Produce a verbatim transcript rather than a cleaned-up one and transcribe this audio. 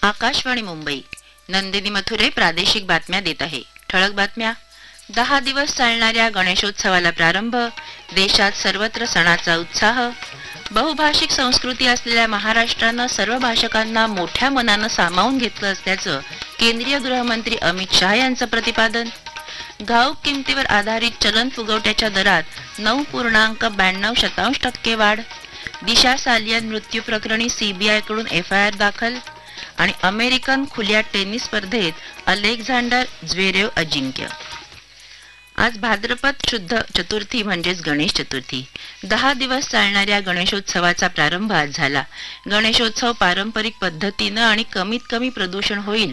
आकाशवाणी मुंबई. नंदिनी मथुरे प्रादेशिक बातम्या देत आहे. ठळक बातम्या. दहा दिवस चालणाऱ्या गणेशोत्सवाला प्रारंभ. देशात सर्वत्र सणाचा उत्साह. बहुभाषिक संस्कृती असलेल्या महाराष्ट्रानं सर्व भाषकांना मोठ्या मनानं सामावून घेतलं असल्याचं केंद्रीय गृहमंत्री अमित शहा यांचं प्रतिपादन. घाऊक किमतीवर आधारित चलन फुगवट्याच्या दरात नऊ पूर्णांक ब्याण्णव शतांश टक्के वाढ. दिशा सालियन मृत्यू प्रकरणी सीबीआय कडून एफ आय आर दाखल. आणि अमेरिकन खुल्या टेनिस स्पर्धेत अलेक्झांडर झ्वेरेव अजिंक्य. आज भाद्रपद शुद्ध चतुर्थी म्हणजेच गणेश चतुर्थी. दहा दिवस चालणाऱ्या गणेशोत्सवाचा प्रारंभ आज झाला. गणेशोत्सव पारंपरिक पद्धतीनं आणि कमीत कमी प्रदूषण होईल